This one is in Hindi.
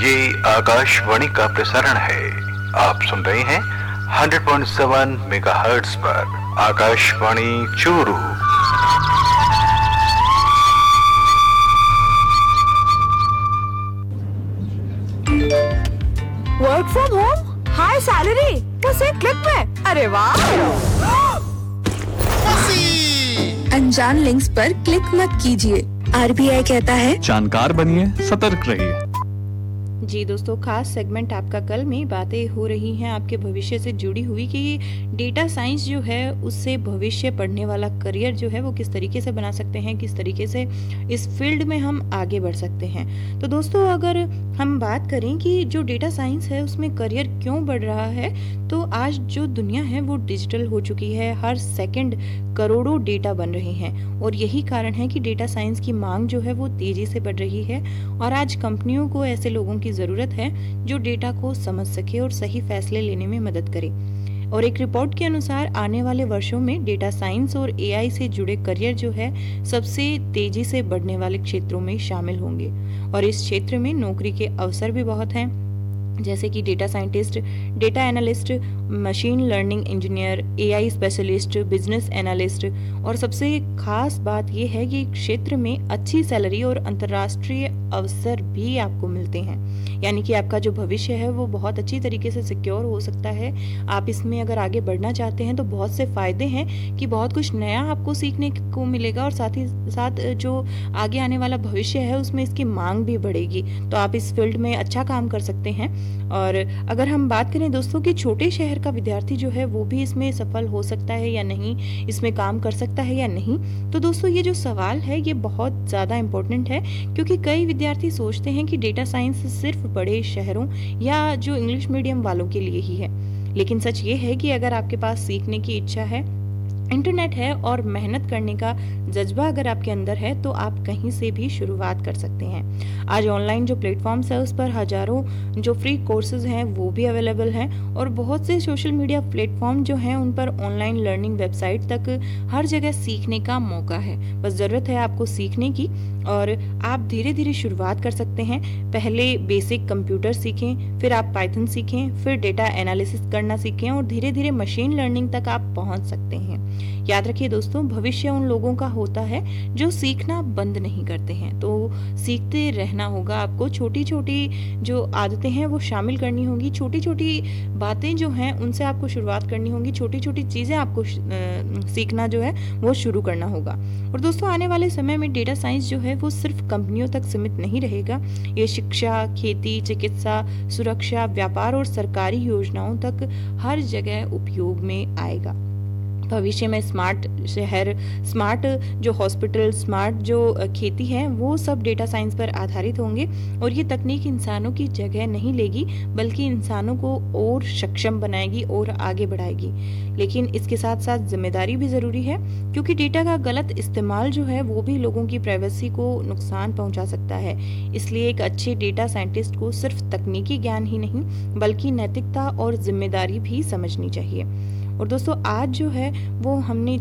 ये आकाशवाणी का प्रसारण है। आप सुन रहे हैं 100.7 मेगाहर्ट्ज पर Akashvani Churu. Work from home, high salary, बस एक क्लिक में। अरे वाह! अनजान लिंक्स पर क्लिक मत कीजिए। आरबीआई कहता है जानकार बनिए, सतर्क रहिए। जी दोस्तों, खास सेगमेंट आपका कल में बातें हो रही हैं आपके भविष्य से जुड़ी हुई कि डेटा साइंस जो है उससे भविष्य पढ़ने वाला करियर जो है वो किस तरीके से बना सकते हैं, किस तरीके से इस फील्ड में हम आगे बढ़ सकते हैं। तो दोस्तों, अगर हम बात करें कि जो डेटा साइंस है उसमें करियर क्यों बढ़ रहा है, तो आज जो दुनिया है वो डिजिटल हो चुकी है। हर सेकंड करोड़ों डेटा बन रहे हैं और यही कारण है कि डेटा साइंस की मांग जो है वो तेजी से बढ़ रही है। और आज कंपनियों को ऐसे लोगों की ज़रूरत है जो डेटा को समझ सके और सही फैसले लेने में मदद करे। और एक रिपोर्ट के अनुसार आने वाले वर्षों में डेटा साइंस और एआई से जुड़े करियर जो है सबसे तेजी से बढ़ने वाले क्षेत्रों में शामिल होंगे। और इस क्षेत्र में नौकरी के अवसर भी बहुत हैं, जैसे कि data scientist, data analyst, machine learning engineer, AI specialist, business analyst. और सबसे खास बात यह है कि क्षेत्र में अच्छी सैलरी और अंतर्राष्ट्रीय अवसर भी आपको मिलते हैं, यानी कि आपका जो भविष्य है वो बहुत अच्छी तरीके से सिक्योर हो सकता है। आप इसमें अगर आगे बढ़ना चाहते हैं तो बहुत से फायदे हैं कि बहुत कुछ नया आपको सीखने को मिलेगा और साथ ही साथ जो आगे आने वाला भविष्य है उसमें इसकी मांग भी बढ़ेगी। तो आप इस फील्ड में अच्छा काम कर सकते हैं। और अगर हम बात करें दोस्तों कि छोटे शहर का विद्यार्थी जो है वो भी इसमें सफल हो सकता है या नहीं, इसमें काम कर सकता है या नहीं, तो दोस्तों ये जो सवाल है ये बहुत ज़्यादा इम्पोर्टेंट है, क्योंकि कई विद्यार्थी सोचते हैं कि डेटा साइंस सिर्फ बड़े शहरों या जो इंग्लिश मीडियम वालों के लिए ही है। लेकिन सच ये है कि अगर आपके पास सीखने की इच्छा है, इंटरनेट है और मेहनत करने का जज्बा अगर आपके अंदर है तो आप कहीं से भी शुरुआत कर सकते हैं। आज ऑनलाइन जो प्लेटफॉर्म्स है उस पर हजारों जो फ्री कोर्सेज हैं वो भी अवेलेबल हैं और बहुत से सोशल मीडिया प्लेटफॉर्म जो हैं उन पर ऑनलाइन लर्निंग वेबसाइट तक हर जगह सीखने का मौका है। बस ज़रूरत है आपको सीखने की और आप धीरे धीरे शुरुआत कर सकते हैं। पहले बेसिक कंप्यूटर सीखें, फिर आप पाइथन सीखें, फिर डेटा एनालिसिस करना सीखें और धीरे धीरे मशीन लर्निंग तक आप पहुंच सकते हैं। याद रखिए दोस्तों, भविष्य उन लोगों का होता है जो सीखना बंद नहीं करते हैं। तो सीखते रहना होगा आपको। छोटी छोटी जो आदतें हैं वो शामिल करनी होगी, छोटी छोटी बातें जो हैं उनसे आपको शुरुआत करनी होगी, छोटी छोटी चीज़ें आपको सीखना जो है वो शुरू करना होगा। और दोस्तों, आने वाले समय में डेटा साइंस जो है वो सिर्फ कंपनियों तक सीमित नहीं रहेगा। ये शिक्षा, खेती, चिकित्सा, सुरक्षा, व्यापार और सरकारी योजनाओं तक हर जगह उपयोग में आएगा। भविष्य में स्मार्ट शहर, स्मार्ट जो हॉस्पिटल, स्मार्ट जो खेती है वो सब डेटा साइंस पर आधारित होंगे। और ये तकनीक इंसानों की जगह नहीं लेगी बल्कि इंसानों को और सक्षम बनाएगी और आगे बढ़ाएगी। लेकिन इसके साथ साथ जिम्मेदारी भी ज़रूरी है, क्योंकि डेटा का गलत इस्तेमाल जो है वो भी लोगों की प्राइवेसी को नुकसान पहुंचा सकता है। इसलिए एक अच्छे डेटा साइंटिस्ट को सिर्फ तकनीकी ज्ञान ही नहीं बल्कि नैतिकता और जिम्मेदारी भी समझनी चाहिए। और दोस्तों, आज जो है वो हमने